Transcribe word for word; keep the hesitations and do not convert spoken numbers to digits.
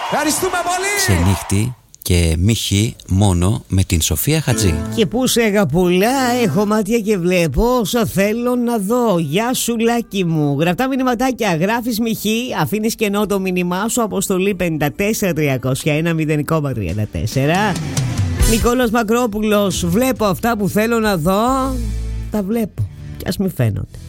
Ευχαριστούμε πολύ. Ξενύχτη και μυχή μόνο με την Σοφία Χατζή. Και που σε αγαπουλά, έχω μάτια και βλέπω όσο θέλω να δω. Γεια σου λάκι μου. Γραφτά μηνυματάκια, γράφεις μυχή, αφήνεις κενό το μήνυμά σου, αποστολή πέντε τέσσερα τριακόσια ένα μηδέν τριάντα τέσσερα. Νικόλας Μακρόπουλος, βλέπω αυτά που θέλω να δω. Τα βλέπω κι ας μη φαίνονται.